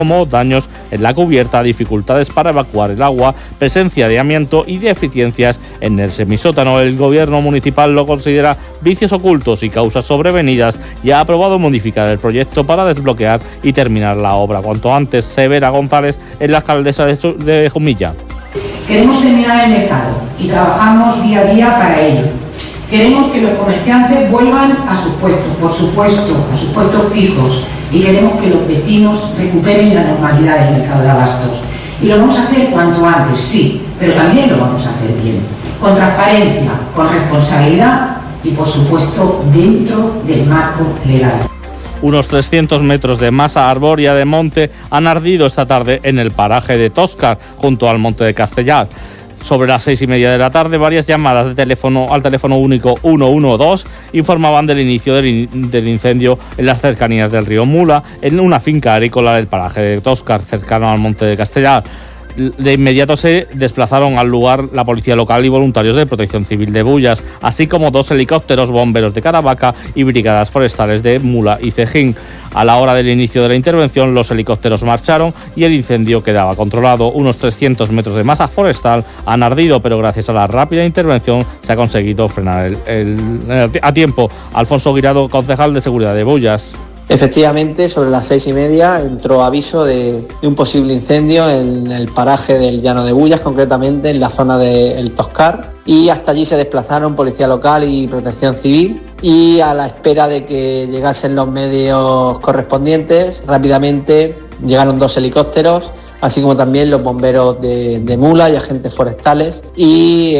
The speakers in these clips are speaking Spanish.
como daños en la cubierta, dificultades para evacuar el agua, presencia de amianto y deficiencias en el semisótano. El gobierno municipal lo considera vicios ocultos y causas sobrevenidas y ha aprobado modificar el proyecto para desbloquear y terminar la obra cuanto antes. Severa González es la alcaldesa de Jumilla. Queremos terminar el mercado y trabajamos día a día para ello. Queremos que los comerciantes vuelvan a sus puestos, por supuesto, a sus puestos fijos, y queremos que los vecinos recuperen la normalidad del mercado de abastos. Y lo vamos a hacer cuanto antes, sí, pero también lo vamos a hacer bien, con transparencia, con responsabilidad y, por supuesto, dentro del marco legal. Unos 300 metros de masa arbórea de monte han ardido esta tarde en el paraje de Tóscar, junto al monte de Castellar. Sobre las 6:30 de la tarde, varias llamadas de teléfono al teléfono único 112 informaban del inicio del incendio en las cercanías del río Mula, en una finca agrícola del paraje de Tóscar, cercano al monte de Castellar. De inmediato se desplazaron al lugar la policía local y voluntarios de Protección Civil de Bullas, así como 2 helicópteros bomberos de Caravaca y brigadas forestales de Mula y Cejín. A la hora del inicio de la intervención, los helicópteros marcharon y el incendio quedaba controlado. Unos 300 metros de masa forestal han ardido, pero gracias a la rápida intervención se ha conseguido frenar a tiempo. Alfonso Guirado, concejal de Seguridad de Bullas. Efectivamente, sobre las 6:30 entró aviso de un posible incendio en el paraje del Llano de Bullas, concretamente en la zona del Tóscar, y hasta allí se desplazaron Policía Local y Protección Civil, y a la espera de que llegasen los medios correspondientes, rápidamente llegaron 2 helicópteros, así como también los bomberos de Mula y agentes forestales, y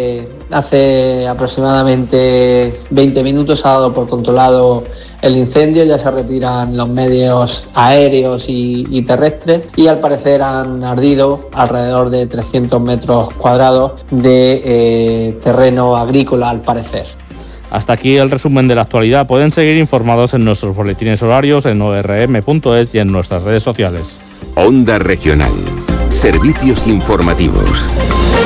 hace aproximadamente 20 minutos se ha dado por controlado el incendio. Ya se retiran los medios aéreos y terrestres, y al parecer han ardido alrededor de 300 metros cuadrados de terreno agrícola, al parecer. Hasta aquí el resumen de la actualidad. Pueden seguir informados en nuestros boletines horarios en orm.es y en nuestras redes sociales. Onda Regional. Servicios informativos.